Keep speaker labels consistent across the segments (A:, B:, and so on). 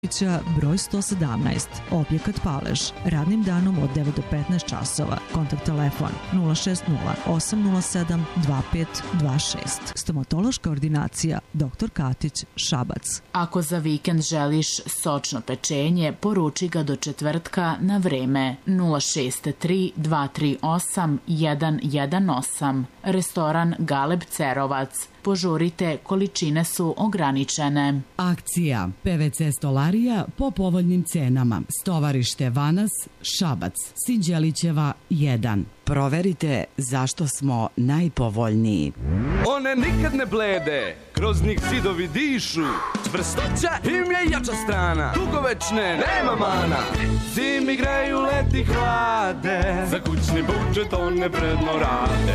A: broj 117, objekat Palež, radnim danom od 9 do 15 časova. Kontakt telefon 060 807 2526. Stomatološka ordinacija Dr. Katić, Šabac.
B: Ako za vikend želiš sočno pečenje, poruči ga do četvrtka na vreme 063 238 118. Restoran Galeb Cerovac. Požurite, količine su ograničene.
C: Akcija PVC stolarija po povoljnim cenama. Stovarište Vanas, Šabac, Sinđelićeva 1. Proverite zašto smo najpovoljniji.
D: One nikad ne blede, kroz njih zidovi dišu. Čvrstoća im je jača strana, dugovečne nema mana. Zimi greju, leti hlade, za kućni budžet one predno rade.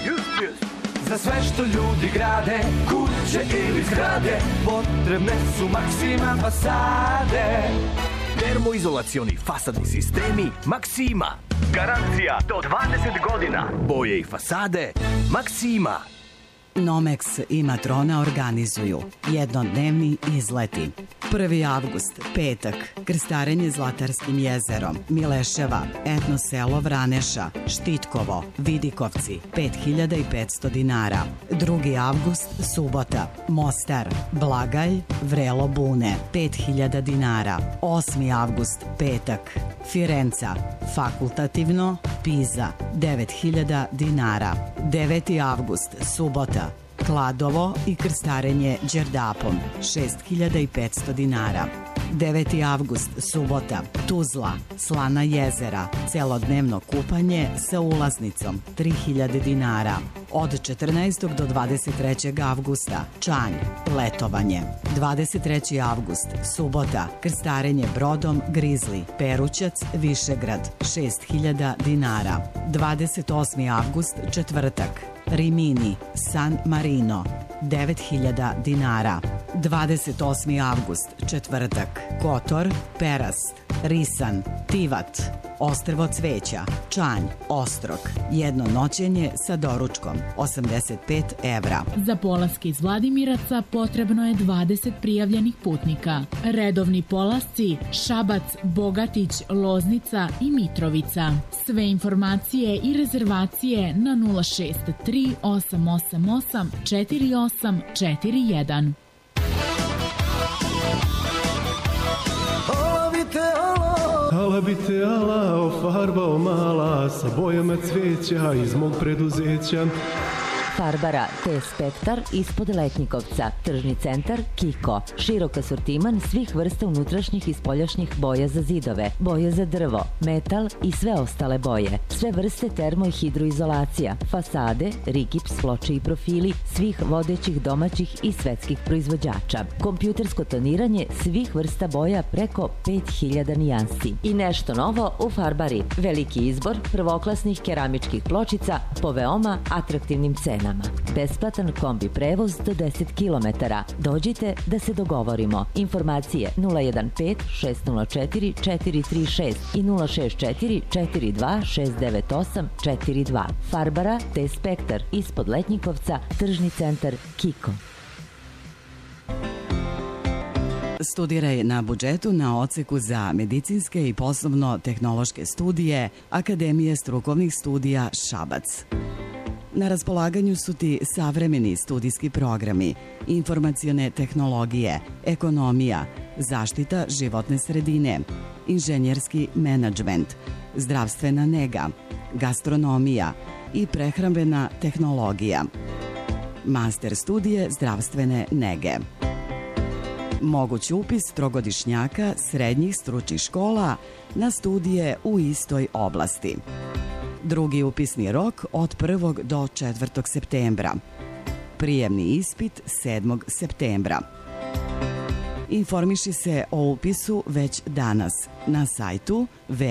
D: Za sve što ljudi grade, kuće ili zgrade, potrebne su Maksima fasade.
E: Termoizolacioni fasadni sistemi Maksima. Garancija do 20 godina. Boje i fasade Maksima.
C: Nomex i Matrona organizuju jednodnevni izleti. 1. avgust, petak, krstarenje Zlatarskim jezerom, Mileševa, etno selo Vraneša, Štitkovo, Vidikovci, 5500 dinara. 2. avgust, subota, Mostar, Blagalj, Vrelo Bune, 5000 dinara. 8. avgust, petak, Firenca, fakultativno, Piza, 9000 dinara. 9. avgust, subota, Kladovo i krstarenje Đerdapom, 6500 dinara. 9. avgust, subota, Tuzla, Slana jezera, celodnevno kupanje sa ulaznicom, 3000 dinara. Od 14. do 23. avgusta, Čanj, letovanje. 23. avgust, subota, krstarenje brodom Grizli, Perućac, Višegrad, 6000 dinara. 28. avgust, četvrtak, Rimini, San Marino, 9000 dinara. 28. avgust, četvrtak, Kotor, Perast, Risan, Tivat, Ostrvo cveća, Čanj, Ostrog, jedno noćenje sa doručkom, 85 evra.
B: Za polaske iz Vladimiraca potrebno je 20 prijavljenih putnika. Redovni polasci Šabac, Bogatić, Loznica i Mitrovica. Sve informacije i rezervacije na 063 888 4841.
F: Ala bi te ala ofarbao mala sa bojama cveća iz mog preduzeća.
G: Farbara T-Spektar ispod Letnjikovca, tržni centar Kiko. Širok asortiman svih vrsta unutrašnjih i spoljašnjih boja za zidove, boje za drvo, metal i sve ostale boje. Sve vrste termo i hidroizolacija, fasade, rigips, ploče i profili svih vodećih domaćih i svetskih proizvođača. Kompjutersko toniranje svih vrsta boja preko 5000 nijansi. I nešto novo u Farbari. Veliki izbor prvoklasnih keramičkih pločica po veoma atraktivnim cenama. Besplatan kombi prevoz do 10 km. Dođite da se dogovorimo. Informacije 015 604 436 i 064 42 698 42. Farbara T-Spektar ispod Letnjikovca, tržni centar Kiko.
C: Studiraj na budžetu na odseku za medicinske i poslovno-tehnološke studije Akademije strukovnih studija Šabac. Na raspolaganju su ti savremeni studijski programi, informacione tehnologije, ekonomija, zaštita životne sredine, inženjerski menadžment, zdravstvena nega, gastronomija i prehrambena tehnologija. Master studije zdravstvene nege. Moguć upis trogodišnjaka srednjih stručnih škola na studije u istoj oblasti. Drugi upisni rok od 1. do 4. septembra. Prijemni ispit 7. septembra. Informiši se o upisu već danas na sajtu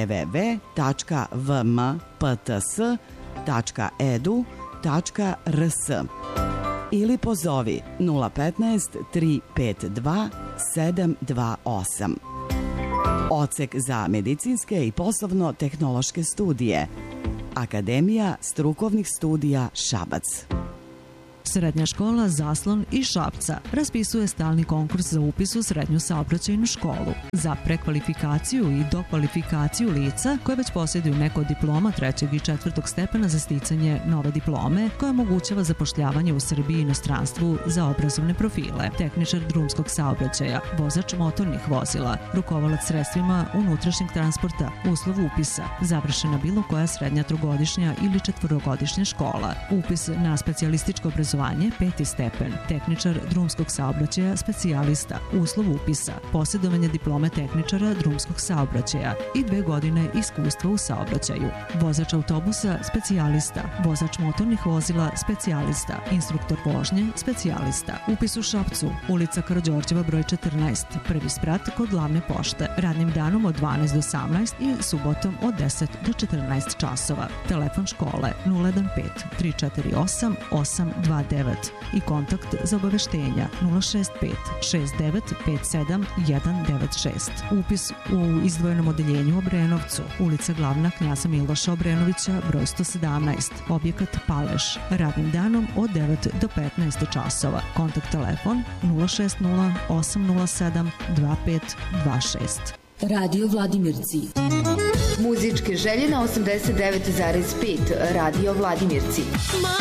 C: www.vmpts.edu.rs ili pozovi 015 352 728. Odsek za medicinske i poslovno-tehnološke studije. Akademija strukovnih studija Šabac.
A: Srednja škola Zaslon iz Šapca raspisuje stalni konkurs za upis u srednju saobraćajnu školu za prekvalifikaciju i dokvalifikaciju lica koje već posjeduju neko od diploma 3. i 4. stepena za sticanje nove diplome koja omogućava zapošljavanje u Srbiji i inostranstvu za obrazovne profile, tehničar drumskog saobraćaja, vozač motornih vozila, rukovalac sredstvima unutrašnjeg transporta, uslov upisa, završena bilo koja srednja trogodišnja ili četvorogodišnja škola, upis na specijalističko obrazovanje 5. stepen, tehničar drumskog saobraćaja specijalista, uslov upisa, posjedovanje diplome tehničara drumskog saobraćaja i 2 godine iskustva u saobraćaju, vozač autobusa specijalista, vozač motornih vozila specijalista, instruktor vožnje specijalista, upis u Šapcu, ulica Karađorđeva broj 14, prvi sprat kod glavne pošte, radnim danom od 12 do 18 i subotom od 10 do 14 časova. Telefon škole 015 348 829 i kontakt za obaveštenja 065 6957 196. Upis u izdvojenom odeljenju u Obrenovcu, ulica Glavna Knjaza Miloša Obrenovića broj 117, objekat Paleš, radnim danom od 9 do 15 časova. Kontakt telefon 060 807 2526.
H: Radio Vladimirci. Muzičke želje na 89,5 Radio Vladimirci.